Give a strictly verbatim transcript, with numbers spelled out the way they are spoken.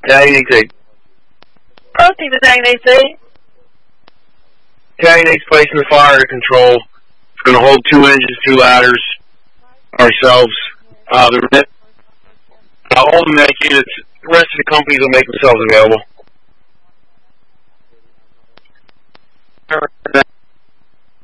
Italian Protein is A. Italian placing the fire to control. It's going to hold two engines, two ladders, ourselves. Uh, the uh, all the medic units, the rest of the companies will make themselves available.